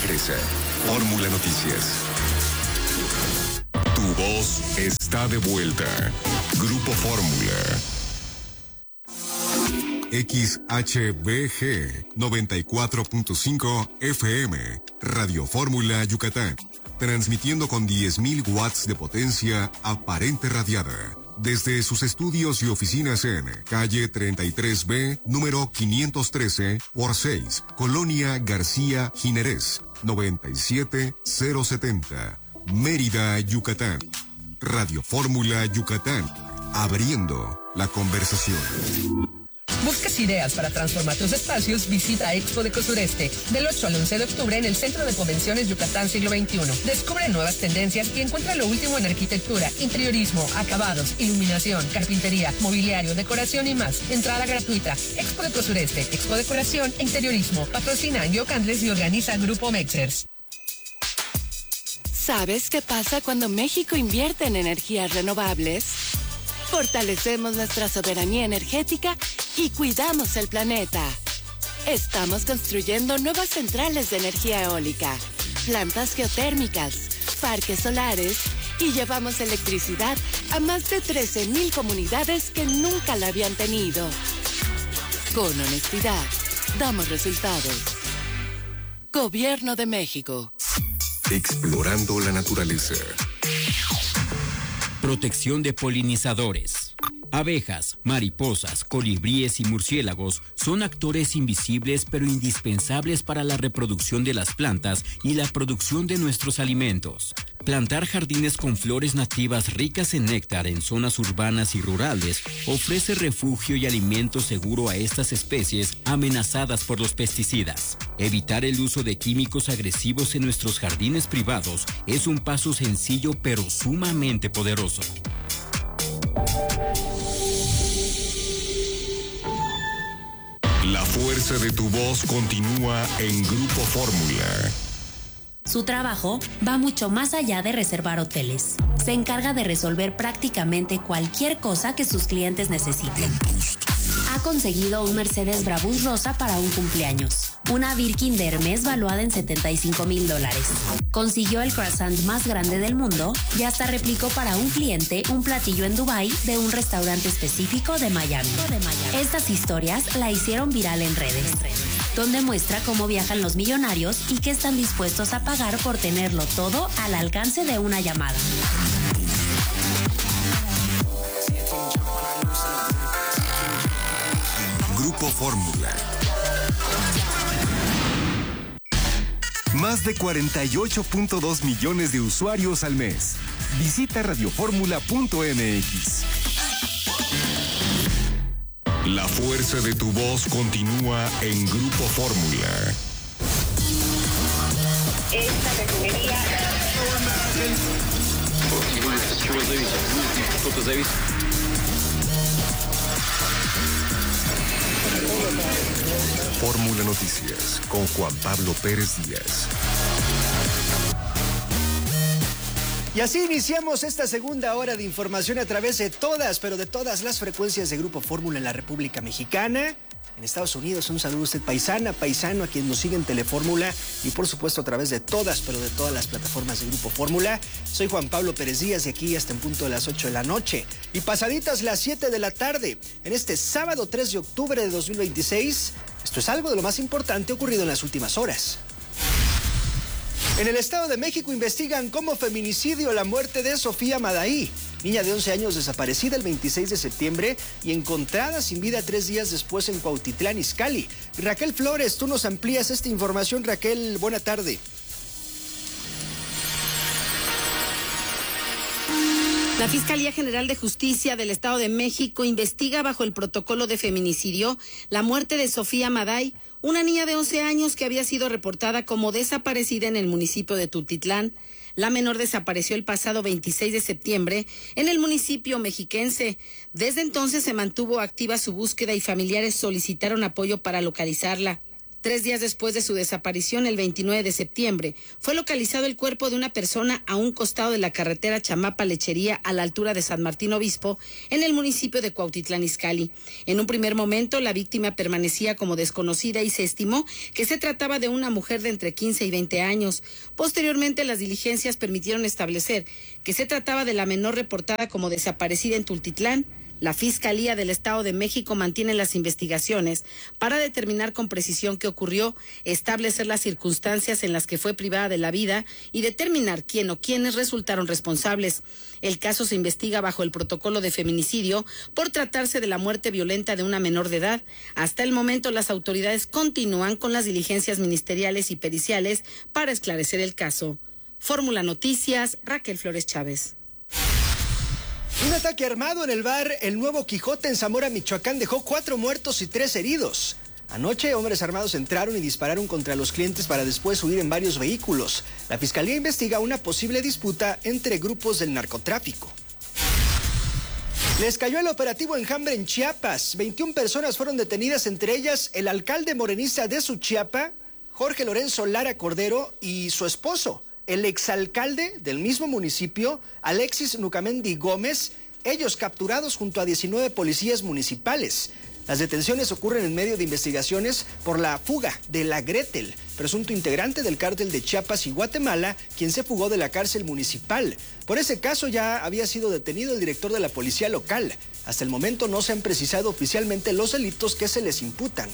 regresa. Fórmula Noticias. Tu voz está de vuelta. Grupo Fórmula. XHBG 94.5 FM, Radio Fórmula Yucatán, transmitiendo con 10.000 watts de potencia aparente radiada, desde sus estudios y oficinas en calle 33B, número 513 por 6, Colonia García Jiménez, 97070, Mérida, Yucatán. Radio Fórmula Yucatán, abriendo la conversación. ¿Buscas ideas para transformar tus espacios? Visita Expo Deco Sureste del 8 al 11 de octubre en el Centro de Convenciones Yucatán Siglo XXI. Descubre nuevas tendencias y encuentra lo último en arquitectura, interiorismo, acabados, iluminación, carpintería, mobiliario, decoración y más. Entrada gratuita. Expo Deco Sureste, Expo Decoración e Interiorismo. Patrocina Angio Candles y organiza Grupo Mexers. ¿Sabes qué pasa cuando México invierte en energías renovables? Fortalecemos nuestra soberanía energética y cuidamos el planeta. Estamos construyendo nuevas centrales de energía eólica, plantas geotérmicas, parques solares y llevamos electricidad a más de 13,000 comunidades que nunca la habían tenido. Con honestidad, damos resultados. Gobierno de México. Explorando la naturaleza. Protección de polinizadores. Abejas, mariposas, colibríes y murciélagos son actores invisibles pero indispensables para la reproducción de las plantas y la producción de nuestros alimentos. Plantar jardines con flores nativas ricas en néctar en zonas urbanas y rurales ofrece refugio y alimento seguro a estas especies amenazadas por los pesticidas. Evitar el uso de químicos agresivos en nuestros jardines privados es un paso sencillo pero sumamente poderoso. La fuerza de tu voz continúa en Grupo Fórmula. Su trabajo va mucho más allá de reservar hoteles. Se encarga de resolver prácticamente cualquier cosa que sus clientes necesiten. Ha conseguido un Mercedes Brabus rosa para un cumpleaños, una Birkin de Hermes valuada en $75,000. Consiguió el croissant más grande del mundo y hasta replicó para un cliente un platillo en Dubái de un restaurante específico de Miami. Estas historias la hicieron viral en redes, donde muestra cómo viajan los millonarios y qué están dispuestos a pagar por tenerlo todo al alcance de una llamada. Grupo Fórmula. Más de 48.2 millones de usuarios al mes. Visita radioformula.mx. La fuerza de tu voz continúa en Grupo Fórmula. Esta refinería. Fórmula Noticias con Juan Pablo Pérez Díaz. Y así iniciamos esta segunda hora de información a través de todas, pero de todas las frecuencias de Grupo Fórmula en la República Mexicana. En Estados Unidos, un saludo a usted, paisano, a quien nos sigue en Telefórmula y por supuesto a través de todas, pero de todas las plataformas de Grupo Fórmula. Soy Juan Pablo Pérez Díaz y aquí hasta en punto de las 8 de la noche. Y pasaditas las 7 de la tarde, en este sábado 3 de octubre de 2026, esto es algo de lo más importante ocurrido en las últimas horas. En el Estado de México investigan como feminicidio la muerte de Sofía Madaí, niña de 11 años desaparecida el 26 de septiembre y encontrada sin vida 3 días después en Cuautitlán, Izcalli. Raquel Flores, tú nos amplías esta información. Raquel, buena tarde. La Fiscalía General de Justicia del Estado de México investiga bajo el protocolo de feminicidio la muerte de Sofía Madaí, una niña de 11 años que había sido reportada como desaparecida en el municipio de Tultitlán. La menor desapareció el pasado 26 de septiembre en el municipio mexiquense. Desde entonces se mantuvo activa su búsqueda y familiares solicitaron apoyo para localizarla. 3 días después de su desaparición, el 29 de septiembre, fue localizado el cuerpo de una persona a un costado de la carretera Chamapa-Lechería a la altura de San Martín Obispo, en el municipio de Cuautitlán Izcalli. En un primer momento, la víctima permanecía como desconocida y se estimó que se trataba de una mujer de entre 15 y 20 años. Posteriormente, las diligencias permitieron establecer que se trataba de la menor reportada como desaparecida en Tultitlán. La Fiscalía del Estado de México mantiene las investigaciones para determinar con precisión qué ocurrió, establecer las circunstancias en las que fue privada de la vida y determinar quién o quiénes resultaron responsables. El caso se investiga bajo el protocolo de feminicidio por tratarse de la muerte violenta de una menor de edad. Hasta el momento, las autoridades continúan con las diligencias ministeriales y periciales para esclarecer el caso. Fórmula Noticias, Raquel Flores Chávez. Un ataque armado en el bar El Nuevo Quijote en Zamora, Michoacán, dejó 4 muertos y 3 heridos. Anoche, hombres armados entraron y dispararon contra los clientes para después huir en varios vehículos. La Fiscalía investiga una posible disputa entre grupos del narcotráfico. Les cayó el operativo Enjambre en Chiapas. 21 personas fueron detenidas, entre ellas el alcalde morenista de Suchiapa, Jorge Lorenzo Lara Cordero, y su esposo, el exalcalde del mismo municipio, Alexis Nucamendi Gómez, ellos capturados junto a 19 policías municipales. Las detenciones ocurren en medio de investigaciones por la fuga de la Gretel, presunto integrante del cártel de Chiapas y Guatemala, quien se fugó de la cárcel municipal. Por ese caso ya había sido detenido el director de la policía local. Hasta el momento no se han precisado oficialmente los delitos que se les imputan.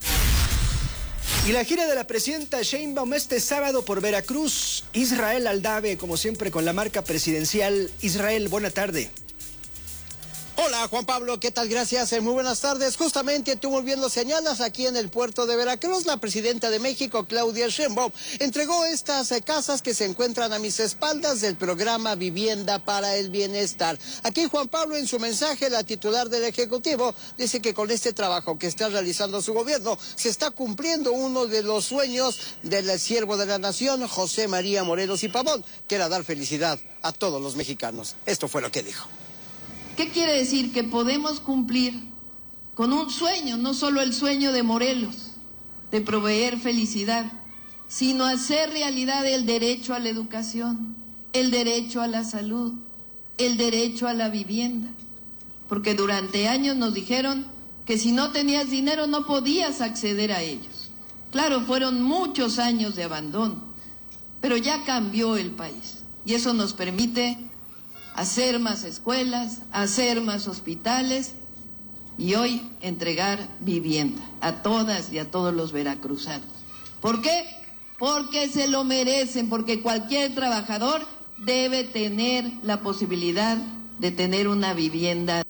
Y la gira de la presidenta Sheinbaum este sábado por Veracruz. Israel Aldave, como siempre, con la marca presidencial. Israel, buena tarde. Hola Juan Pablo, ¿qué tal? Gracias, muy buenas tardes. Justamente tú muy bien lo señalas, aquí en el puerto de Veracruz, la presidenta de México, Claudia Sheinbaum, entregó estas casas que se encuentran a mis espaldas del programa Vivienda para el Bienestar. Aquí Juan Pablo, en su mensaje, la titular del Ejecutivo dice que con este trabajo que está realizando su gobierno se está cumpliendo uno de los sueños del siervo de la nación, José María Morelos y Pavón, que era dar felicidad a todos los mexicanos. Esto fue lo que dijo. ¿Qué quiere decir? Que podemos cumplir con un sueño, no solo el sueño de Morelos, de proveer felicidad, sino hacer realidad el derecho a la educación, el derecho a la salud, el derecho a la vivienda. Porque durante años nos dijeron que si no tenías dinero no podías acceder a ellos. Claro, fueron muchos años de abandono, pero ya cambió el país y eso nos permite hacer más escuelas, hacer más hospitales y hoy entregar vivienda a todas y a todos los veracruzanos. ¿Por qué? Porque se lo merecen, porque cualquier trabajador debe tener la posibilidad de tener una vivienda.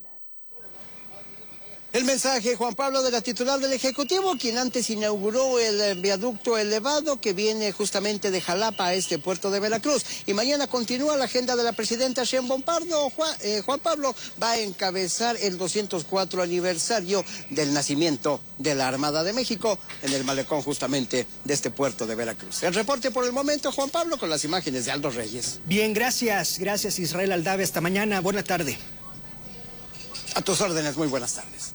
El mensaje, Juan Pablo, de la titular del Ejecutivo, quien antes inauguró el viaducto elevado que viene justamente de Jalapa a este puerto de Veracruz. Y mañana continúa la agenda de la presidenta Sheinbaum Pardo. Juan Pablo va a encabezar el 204 aniversario del nacimiento de la Armada de México en el malecón justamente de este puerto de Veracruz. El reporte por el momento, Juan Pablo, con las imágenes de Aldo Reyes. Bien, gracias. Gracias, Israel Aldave. Hasta mañana. Buena tarde. A tus órdenes, muy buenas tardes.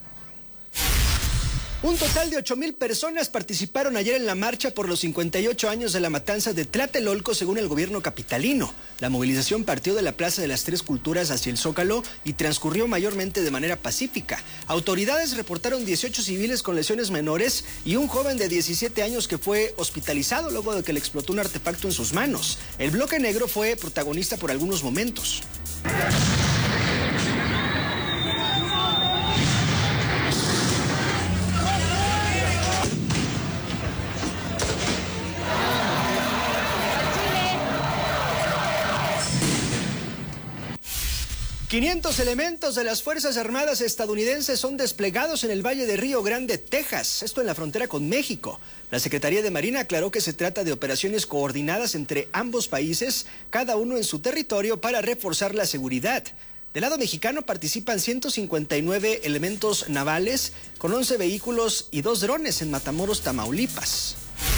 Un total de 8,000 personas participaron ayer en la marcha por los 58 años de la matanza de Tlatelolco, según el gobierno capitalino. La movilización partió de la Plaza de las Tres Culturas hacia el Zócalo y transcurrió mayormente de manera pacífica. Autoridades reportaron 18 civiles con lesiones menores y un joven de 17 años que fue hospitalizado luego de que le explotó un artefacto en sus manos. El bloque negro fue protagonista por algunos momentos. 500 elementos de las Fuerzas Armadas estadounidenses son desplegados en el Valle de Río Grande, Texas, esto en la frontera con México. La Secretaría de Marina aclaró que se trata de operaciones coordinadas entre ambos países, cada uno en su territorio, para reforzar la seguridad. Del lado mexicano participan 159 elementos navales con 11 vehículos y 2 drones en Matamoros, Tamaulipas.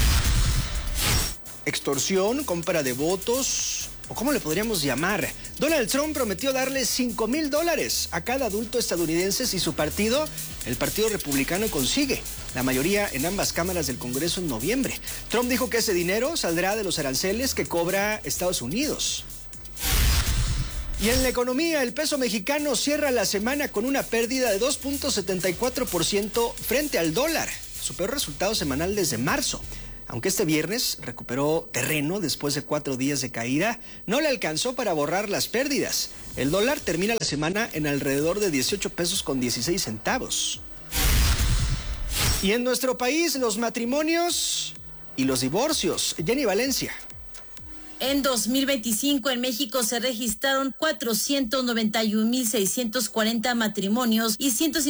Extorsión, compra de votos, o ¿cómo le podríamos llamar? Donald Trump prometió darle $5,000 a cada adulto estadounidense si su partido el Partido Republicano consigue la mayoría en ambas cámaras del Congreso en noviembre. Trump dijo que ese dinero saldrá de los aranceles que cobra Estados Unidos. Y en la economía, el peso mexicano cierra la semana con una pérdida de 2.74% frente al dólar, su peor resultado semanal desde marzo. Aunque este viernes recuperó terreno después de 4 días de caída, no le alcanzó para borrar las pérdidas. El dólar termina la semana en alrededor de 18 pesos con 16 centavos. Y en nuestro país, los matrimonios y los divorcios. Jenny Valencia. En 2025 en México se registraron 491,640 matrimonios y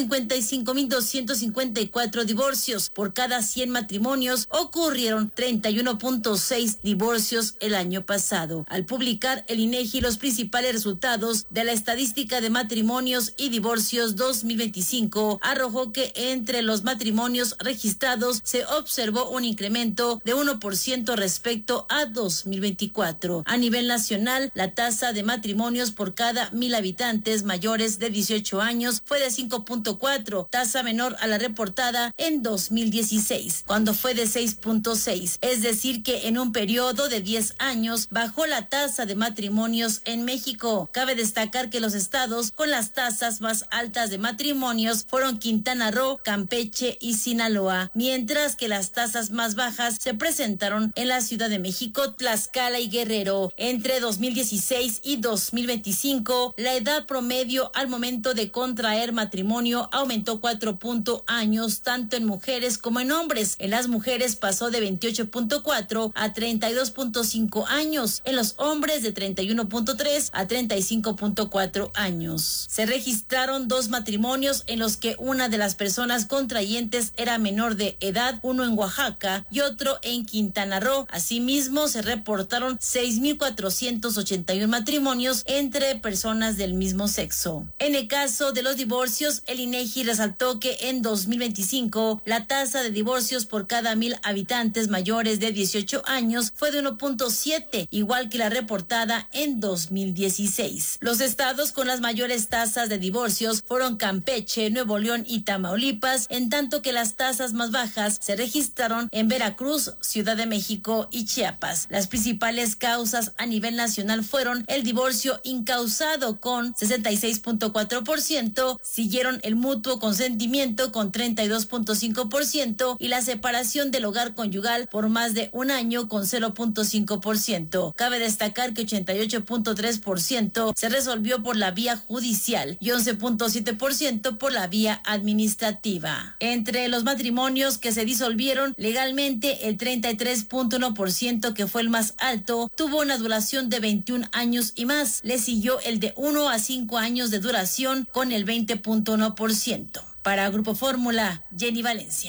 155,254 divorcios. Por cada 100 matrimonios ocurrieron 31.6 divorcios el año pasado. Al publicar el INEGI los principales resultados de la estadística de matrimonios y divorcios 2025, arrojó que entre los matrimonios registrados se observó un incremento de 1% respecto a 2024. A nivel nacional, la tasa de matrimonios por cada 1,000 habitantes mayores de 18 años fue de 5.4, tasa menor a la reportada en 2016, cuando fue de 6.6. Es decir que en un periodo de 10 años bajó la tasa de matrimonios en México. Cabe destacar que los estados con las tasas más altas de matrimonios fueron Quintana Roo, Campeche y Sinaloa, mientras que las tasas más bajas se presentaron en la Ciudad de México, Tlaxcala y Guerrero. Entre 2016 y 2025, la edad promedio al momento de contraer matrimonio aumentó 4 años, tanto en mujeres como en hombres. En las mujeres pasó de 28.4 a 32.5 años, en los hombres de 31.3 a 35.4 años. Se registraron 2 matrimonios en los que una de las personas contrayentes era menor de edad, uno en Oaxaca y otro en Quintana Roo. Asimismo, se reportaron 6,481 matrimonios entre personas del mismo sexo. En el caso de los divorcios, el INEGI resaltó que en 2025 la tasa de divorcios por cada 1,000 habitantes mayores de 18 años fue de 1.7, igual que la reportada en 2016. Los estados con las mayores tasas de divorcios fueron Campeche, Nuevo León y Tamaulipas, en tanto que las tasas más bajas se registraron en Veracruz, Ciudad de México y Chiapas. Las principales causas a nivel nacional fueron el divorcio incausado con 66.4%, siguieron el mutuo consentimiento con 32.5% y la separación del hogar conyugal por más de un año con 0.5%. Cabe destacar que 88.3% se resolvió por la vía judicial y 11.7% por la vía administrativa. Entre los matrimonios que se disolvieron legalmente, el 33.1%, que fue el más alto, tuvo una duración de 21 años y más. Le siguió el de 1 a 5 años de duración con el 20.1%. Para Grupo Fórmula, Jenny Valencia.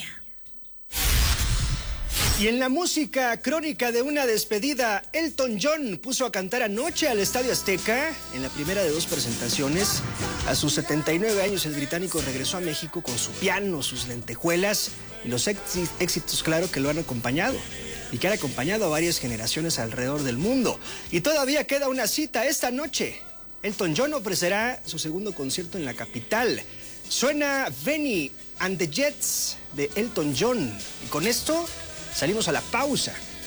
Y en la música, crónica de una despedida, Elton John puso a cantar anoche al Estadio Azteca en la primera de 2 presentaciones. A sus 79 años, el británico regresó a México con su piano, sus lentejuelas y los éxitos, claro, que lo han acompañado y que han acompañado a varias generaciones alrededor del mundo. Y todavía queda una cita esta noche. Elton John ofrecerá su segundo concierto en la capital. Suena Benny and the Jets de Elton John. Y con esto salimos a la pausa.